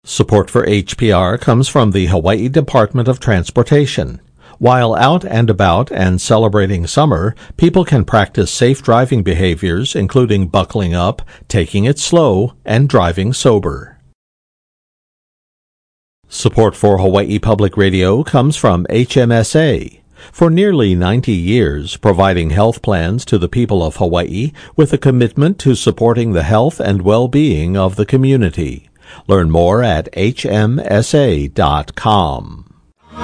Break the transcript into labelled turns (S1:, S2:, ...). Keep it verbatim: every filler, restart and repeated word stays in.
S1: Support for H P R comes from the Hawaii Department of Transportation. While out and about and celebrating summer, people can practice safe driving behaviors, including buckling up, taking it slow, and driving sober. Support for Hawaii Public Radio comes from H M S A. For nearly ninety years, providing health plans to the people of Hawaii with a commitment to supporting the health and well-being of the community. Learn more at H M S A dot com.